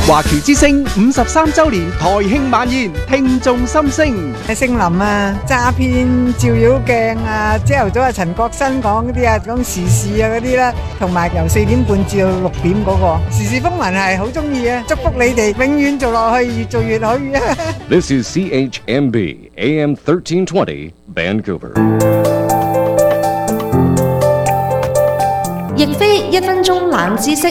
華僑之聲53周年台慶晚宴，聽眾心聲。 姓林啊，詐騙照妖鏡啊，朝頭早啊陳國新講嗰啲啊，講時事啊嗰啲啦，同埋由4點半至到6點嗰個時事風雲係好中意啊！祝福你哋永遠做落去，越做越好。 This is CHMB AM 1320 Vancouver。 亦非1分鐘冷知識。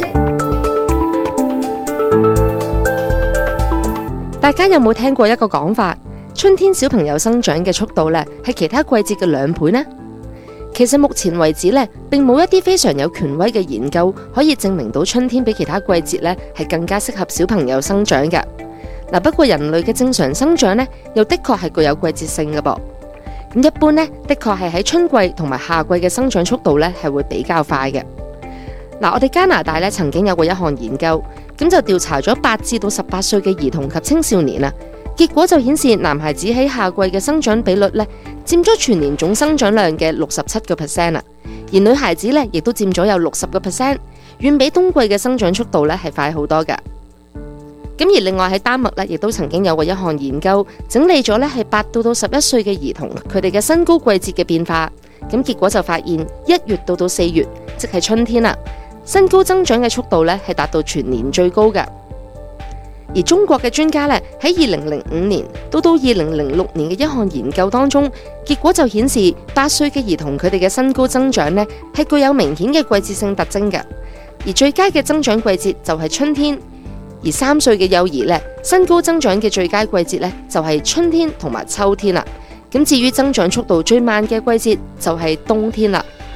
大家有冇聽過一個講法，春天小朋友生長嘅速度咧係其他季節嘅2倍呢？其實目前為止咧，並冇一啲非常有權威嘅研究可以證明到春天比其他季節咧係更加適合小朋友生長嘅。不過人類嘅正常生長咧，又的確係具有季節性嘅噃。咁一般咧，的確係喺春季同埋夏季嘅生長速度咧係會比較快嘅。我哋加拿大咧曾經有過一項研究，咁就調查咗8至到18歲嘅兒童及青少年啦。結果就顯示男孩子喺夏季嘅生長比率咧，佔咗全年總生長量嘅67%啦，而女孩子咧亦都佔咗有60%，遠比冬季嘅生長速度咧係快好多噶。咁而另外喺丹麥咧，亦都曾經有過一項研究，整理咗咧係8到11歲嘅兒童佢哋嘅身高季節嘅變化。咁結果就發現1月到4月，即係春天啦，身高增長嘅速度咧係達到全年最高嘅。而中國嘅專家咧喺2005年到2006年嘅一項研究當中，結果就顯示8歲嘅兒童佢哋嘅身高增長咧係具有明顯嘅季節性特徵嘅，而最佳嘅增長季節就係春天。而3歲嘅幼兒咧，身高增長嘅最佳季節咧就係春天同埋秋天啦。咁至於增長速度最慢嘅季節就係冬天啦。